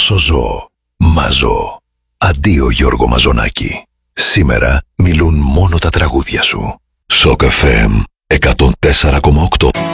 όσο ζω, μαζώ. Αντίο Γιώργο Μαζονάκη. Σήμερα μιλούν μόνο τα τραγούδια σου. Σοκ FM 104,8.